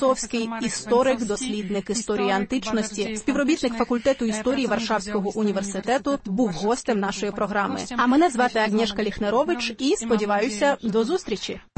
Совський, історик, дослідник історії античності, співробітник факультету історії Варшавського університету, був гостем нашої програми. А мене звати Агнєшка Ліхнерович і, сподіваюся, до зустрічі!